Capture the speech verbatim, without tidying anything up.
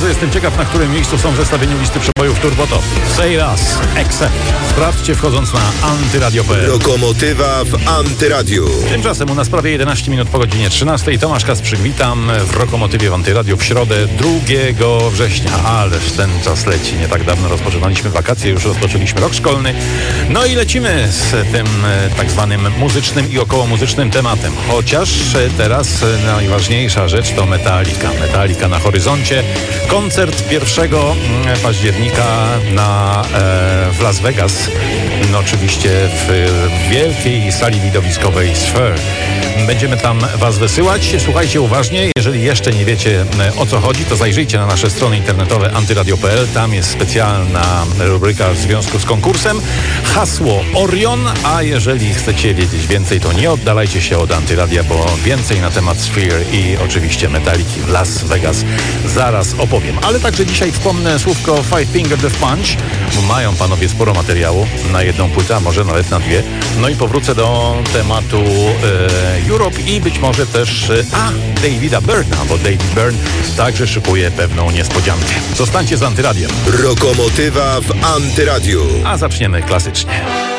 Bardzo jestem ciekaw, na którym miejscu są w zestawieniu listy przebojów Turbo Top. Say Us, Except. Sprawdźcie wchodząc na antyradio kropka p l. Lokomotywa w Antyradiu. Tymczasem u nas prawie jedenaście minut po godzinie trzynastej. Tomasz Kasprzyk, witam w Lokomotywie w Antyradiu w środę drugiego września. Ależ ten czas leci. Nie tak dawno rozpoczynaliśmy wakacje, już rozpoczęliśmy rok szkolny. No i lecimy z tym tak zwanym muzycznym i okołomuzycznym tematem. Chociaż teraz najważniejsza rzecz to Metallica. Metallica na horyzoncie. Koncert pierwszego października na, e, w Las Vegas. No oczywiście w wielkiej sali widowiskowej Sphere. Będziemy tam was wysyłać. Słuchajcie uważnie. Jeżeli jeszcze nie wiecie, o co chodzi, to zajrzyjcie na nasze strony internetowe antyradio kropka p l. Tam jest specjalna rubryka w związku z konkursem. Hasło Orion, a jeżeli chcecie wiedzieć więcej, to nie oddalajcie się od Antyradia, bo więcej na temat Sphere i oczywiście Metalliki w Las Vegas zaraz opowiem. Ale także dzisiaj wspomnę słówko Five Finger Death Punch, bo mają panowie sporo materiału na jedną płytę, a może nawet na dwie. No i powrócę do tematu e, Europe i być może też e, a, Davida Byrna, bo David Byrne także szykuje pewną niespodziankę. Zostańcie z Antyradiem. Lokomotywa w Antyradiu. A zaczniemy klasycznie.